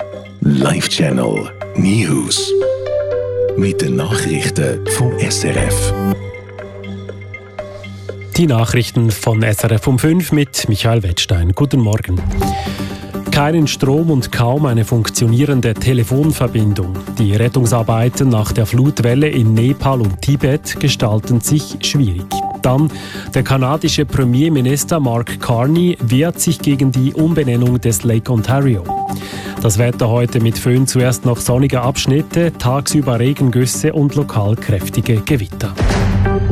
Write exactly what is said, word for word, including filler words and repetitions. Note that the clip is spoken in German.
Live Channel News. Mit den Nachrichten vom S R F. Die Nachrichten von S R F um fünf mit Michael Wettstein. Guten Morgen. Keinen Strom und kaum eine funktionierende Telefonverbindung. Die Rettungsarbeiten nach der Flutwelle in Nepal und Tibet gestalten sich schwierig. Dann der kanadische Premierminister Mark Carney wehrt sich gegen die Umbenennung des Lake Ontario. Das Wetter heute mit Föhn zuerst noch sonnige Abschnitte, tagsüber Regengüsse und lokal kräftige Gewitter.